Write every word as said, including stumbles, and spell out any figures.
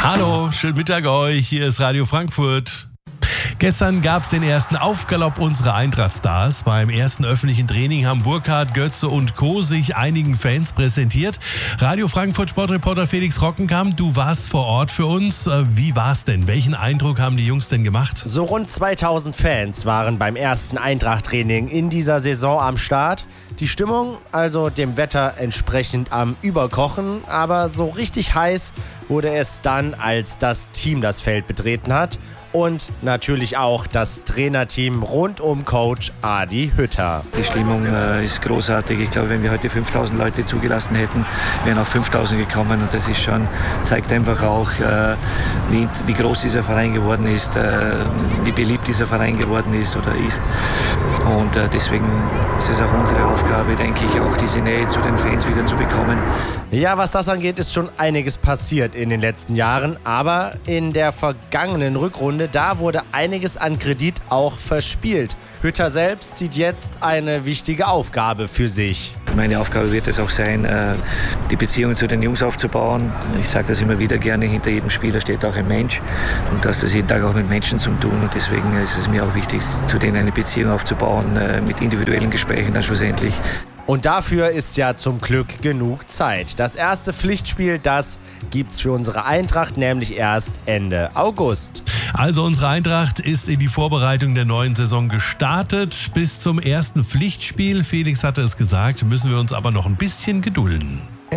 Hallo, schönen Mittag euch, hier ist Radio Frankfurt. Gestern gab es den ersten Aufgalopp unserer Eintracht-Stars. Beim ersten öffentlichen Training haben Burkhardt, Götze und Co. sich einigen Fans präsentiert. Radio Frankfurt Sportreporter Felix Rockenkamp, du warst vor Ort für uns. Wie war's denn? Welchen Eindruck haben die Jungs denn gemacht? So rund zweitausend Fans waren beim ersten Eintracht-Training in dieser Saison am Start. Die Stimmung also dem Wetter entsprechend am Überkochen, aber so richtig heiß wurde es dann, als das Team das Feld betreten hat. Und natürlich auch das Trainerteam rund um Coach Adi Hütter. Die Stimmung äh, ist großartig. Ich glaube, wenn wir heute fünftausend Leute zugelassen hätten, wären auch fünftausend gekommen. Und das ist schon, zeigt einfach auch, äh, wie, wie groß dieser Verein geworden ist, äh, wie beliebt dieser Verein geworden ist oder ist. Und äh, deswegen ist es auch unsere Aufgabe, denke ich, auch diese Nähe zu den Fans wieder zu bekommen. Ja, was das angeht, ist schon einiges passiert in den letzten Jahren. Aber in der vergangenen Rückrunde, da wurde einiges an Kredit auch verspielt. Hütter selbst sieht jetzt eine wichtige Aufgabe für sich. Meine Aufgabe wird es auch sein, die Beziehung zu den Jungs aufzubauen. Ich sage das immer wieder gerne, hinter jedem Spieler steht auch ein Mensch. Und das hat jeden Tag auch mit Menschen zu tun. Und deswegen ist es mir auch wichtig, zu denen eine Beziehung aufzubauen, mit individuellen Gesprächen dann schlussendlich. Und dafür ist ja zum Glück genug Zeit. Das erste Pflichtspiel, das gibt's für unsere Eintracht nämlich erst Ende August. Also unsere Eintracht ist in die Vorbereitung der neuen Saison gestartet. Bis zum ersten Pflichtspiel, Felix hatte es gesagt, müssen wir uns aber noch ein bisschen gedulden.